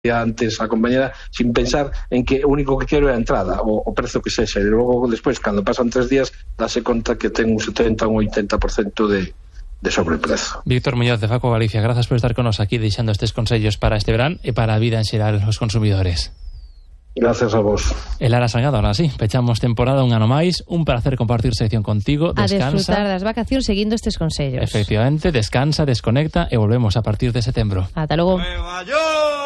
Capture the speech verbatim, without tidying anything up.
antes a compañera, sin pensar en que o único que quero é a entrada, o, o prezo que sexa, e logo despois, cando pasan tres días, dase conta que ten un setenta ou un oitenta por cento de, de sobreprezo. Víctor Muñoz de Faco Galicia, grazas por estar con nos aquí deixando estes consellos para este verán e para a vida en xeral os consumidores. Gracias a vos. El Lara Salgado, ahora sí, pechamos temporada un ano máis, un placer compartir sección contigo, descansa. A desfrutar das vacacións seguindo estes consellos. Efectivamente, descansa, desconecta e volvemos a partir de setembro. Ata logo. Nueva York.